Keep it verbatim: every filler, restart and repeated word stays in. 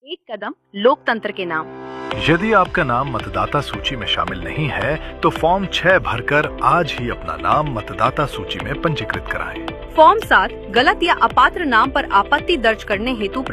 एक कदम लोकतंत्र के नाम। यदि आपका नाम मतदाता सूची में शामिल नहीं है तो फॉर्म छह भरकर आज ही अपना नाम मतदाता सूची में पंजीकृत कराएं। फॉर्म सात गलत या अपात्र नाम पर आपत्ति दर्ज करने हेतु